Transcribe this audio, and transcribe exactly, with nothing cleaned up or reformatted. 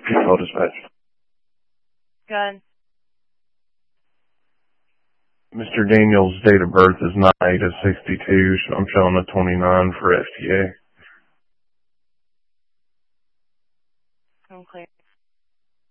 Call dispatch. Good. Mister Daniels' date of birth is nine eight of sixty-two, so I'm showing a twenty-nine for F T A. I'm clear.